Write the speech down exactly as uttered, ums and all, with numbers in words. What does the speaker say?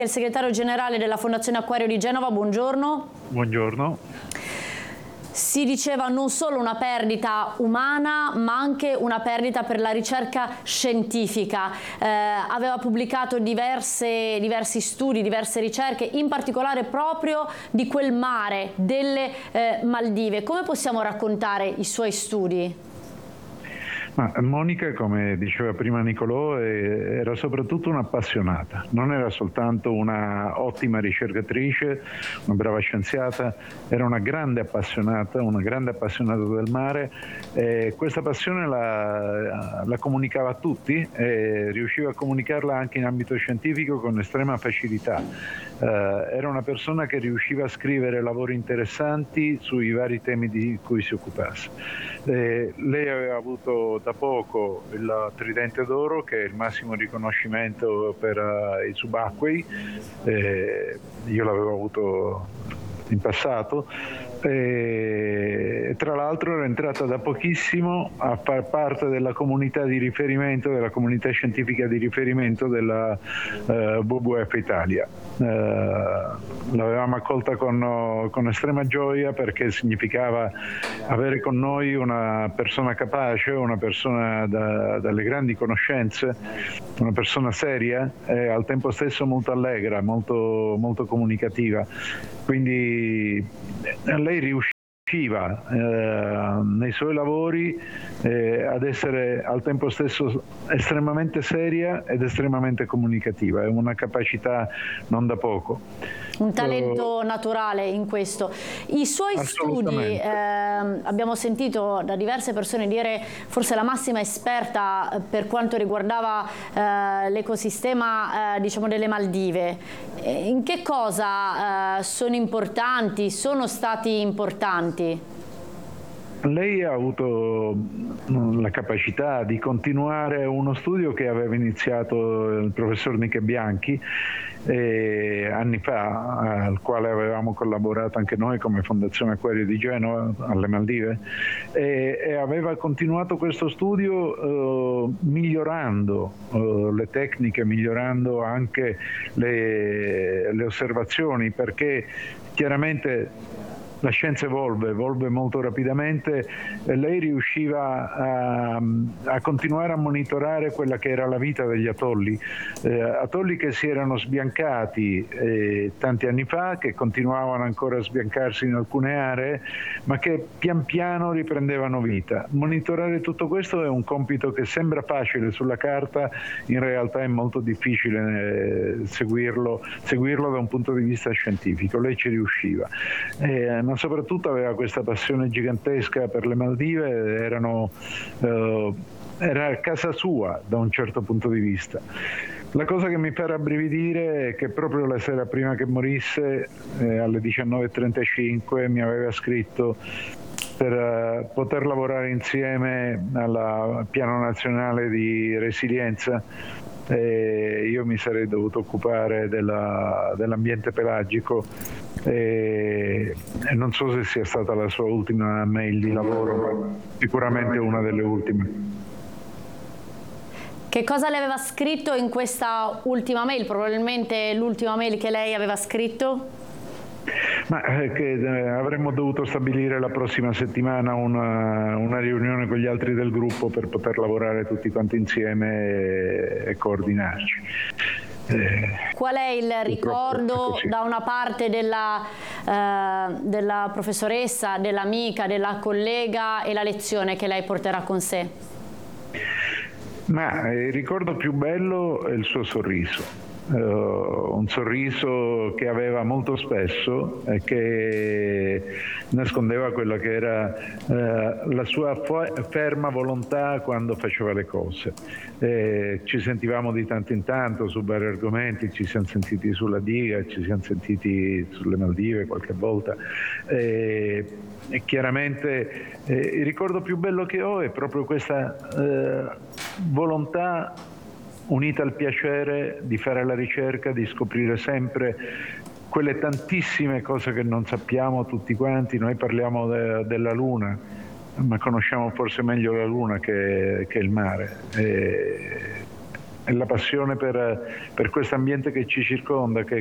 Il segretario generale della Fondazione Acquario di Genova, buongiorno. Buongiorno. Si diceva non solo una perdita umana, ma anche una perdita per la ricerca scientifica. Eh, aveva pubblicato diverse, diversi studi, diverse ricerche, in particolare proprio di quel mare delle eh, Maldive. Come possiamo raccontare i suoi studi? Ma Monica, come diceva prima Nicolò, era soprattutto un'appassionata, non era soltanto una ottima ricercatrice, una brava scienziata, era una grande appassionata, una grande appassionata del mare, e questa passione la, la comunicava a tutti e riusciva a comunicarla anche in ambito scientifico con estrema facilità. Eh, era una persona che riusciva a scrivere lavori interessanti sui vari temi di cui si occupasse. Eh, lei aveva avuto da poco il Tridente d'Oro, che è il massimo riconoscimento per uh, i subacquei. Eh, io l'avevo avuto in passato. E tra l'altro era entrata da pochissimo a far parte della comunità di riferimento, della comunità scientifica di riferimento della uh, W W F Italia. Uh, l'avevamo accolta con, con estrema gioia, perché significava avere con noi una persona capace, una persona da, dalle grandi conoscenze, una persona seria e al tempo stesso molto allegra, molto, molto comunicativa. Quindi lei riusciva eh, nei suoi lavori eh, ad essere al tempo stesso estremamente seria ed estremamente comunicativa. È una capacità non da poco. Un talento uh, naturale in questo. I suoi studi, eh, abbiamo sentito da diverse persone dire, forse la massima esperta per quanto riguardava eh, l'ecosistema eh, diciamo delle Maldive. In che cosa eh, sono importanti, sono stati importanti? Lei ha avuto la capacità di continuare uno studio che aveva iniziato il professor Miche Bianchi eh, anni fa, al quale avevamo collaborato anche noi come Fondazione Acquario di Genova alle Maldive, e, e aveva continuato questo studio eh, migliorando eh, le tecniche, migliorando anche le, le osservazioni, perché chiaramente la scienza evolve, evolve molto rapidamente, e lei riusciva a, a continuare a monitorare quella che era la vita degli atolli, eh, atolli che si erano sbiancati eh, tanti anni fa, che continuavano ancora a sbiancarsi in alcune aree, ma che pian piano riprendevano vita. Monitorare tutto questo è un compito che sembra facile sulla carta, in realtà è molto difficile eh, seguirlo, seguirlo da un punto di vista scientifico. Lei ci riusciva. Eh, ma soprattutto aveva questa passione gigantesca per le Maldive, erano, eh, era casa sua da un certo punto di vista. La cosa che mi fa rabbrividire è che proprio la sera prima che morisse, eh, alle diciannove e trentacinque, mi aveva scritto per uh, poter lavorare insieme al Piano Nazionale di Resilienza. E io mi sarei dovuto occupare della, dell'ambiente pelagico e, e non so se sia stata la sua ultima mail di lavoro, ma sicuramente una delle ultime. Che cosa le aveva scritto in questa ultima mail? Probabilmente l'ultima mail che lei aveva scritto? Ma eh, che eh, avremmo dovuto stabilire la prossima settimana una, una riunione con gli altri del gruppo per poter lavorare tutti quanti insieme e, e coordinarci. Eh, Qual è il ricordo è da una parte della, eh, della professoressa, dell'amica, della collega, e la lezione che lei porterà con sé? Ma il ricordo più bello è il suo sorriso. Uh, un sorriso che aveva molto spesso e che nascondeva quella che era uh, la sua ferma volontà quando faceva le cose. E ci sentivamo di tanto in tanto su vari argomenti, ci siamo sentiti sulla diga, ci siamo sentiti sulle Maldive qualche volta. E, e chiaramente eh, il ricordo più bello che ho è proprio questa eh, volontà unita al piacere di fare la ricerca, di scoprire sempre quelle tantissime cose che non sappiamo tutti quanti. Noi parliamo de, della Luna, ma conosciamo forse meglio la Luna che, che il mare. E e la passione per, per questo ambiente che ci circonda, che